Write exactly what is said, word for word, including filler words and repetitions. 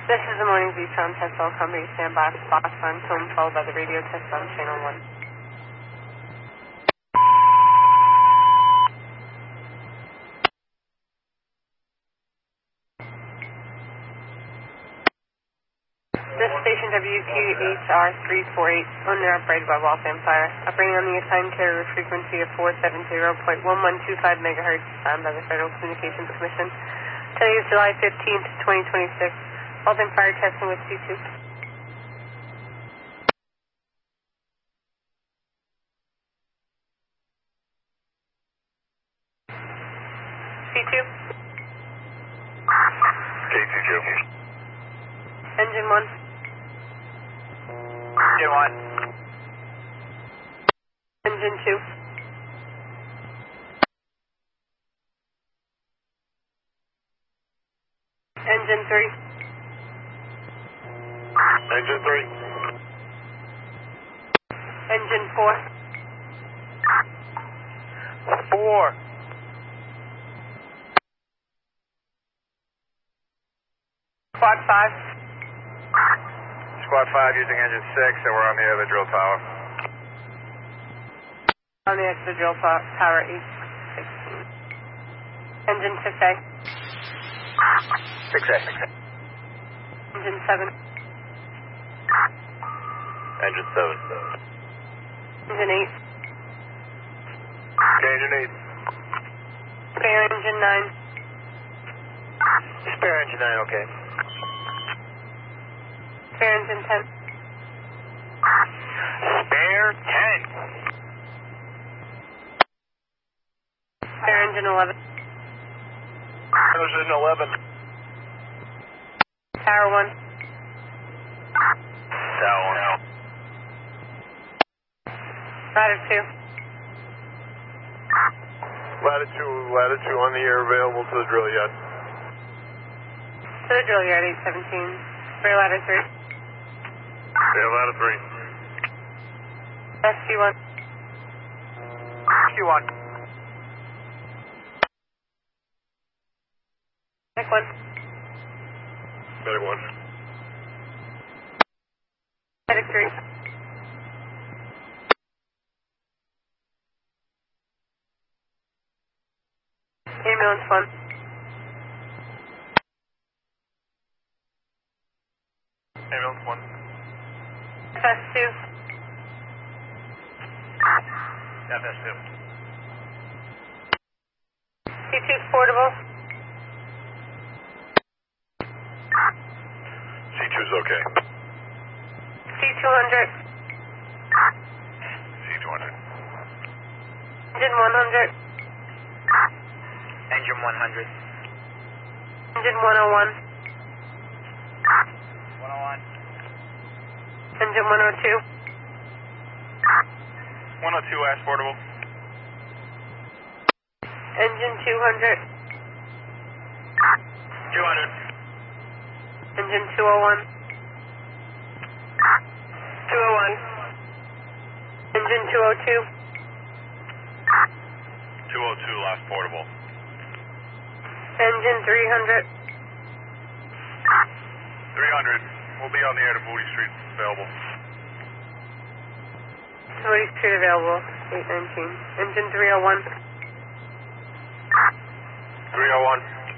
This is the morning Vtron test. All company stand by for box on film followed by the radio test on channel one. This station W Q H R three four eight, owner operated by Waltham Fire, operating on the assigned carrier frequency of four seventy point one one two five megahertz, assigned by the Federal Communications Commission. Today is July fifteenth, twenty twenty-six. Waltham Fire testing with C two. C two. K two two. Engine one. Engine one. Engine two. Engine three. Engine three. Engine four. Four. Squad five. Squad five using engine six, and we're on the other drill tower. On the extra drill to- tower eight sixteen. Engine six A. six A. Engine seven. Engine seven. Engine eight. Okay, engine eight. Spare engine nine. Spare engine nine, okay. Spare engine ten. Spare ten. Spare engine eleven. Engine eleven. Tower one. Tower one. Ladder two. Latitude, latitude on the air available to the drill yard. To the drill yard eight seventeen. Spare ladder three. Yeah, ladder three. S Q one. Q one. Medic one. Medic one. Medic three. Ambulance one. Ambulance one. F S two. F S two. C two's portable. C two's okay. C two hundred. C two hundred. Engine one hundred. Engine one hundred. Engine one oh one. one oh one. Engine one oh two. one oh two, ash portable. Engine two hundred. two hundred. Engine two oh one. two oh one. Engine two oh two. two oh two, last portable. Engine three hundred. three hundred. We'll be on the air to Booty Street, available. Booty Street available. eight nineteen. Engine three oh one. three oh one.